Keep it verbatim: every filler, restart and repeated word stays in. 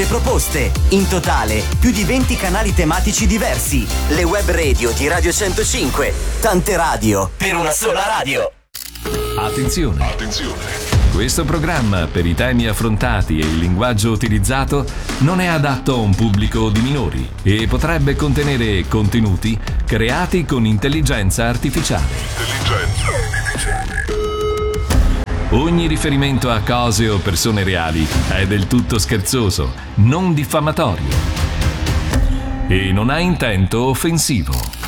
proposte. In totale, più di venti canali tematici diversi. Le web radio di Radio centocinque. Tante radio per una sola radio. Attenzione. Attenzione. Questo programma, per i temi affrontati e il linguaggio utilizzato, non è adatto a un pubblico di minori e potrebbe contenere contenuti creati con intelligenza artificiale. Intelligenza artificiale. Ogni riferimento a cose o persone reali è del tutto scherzoso, non diffamatorio e non ha intento offensivo.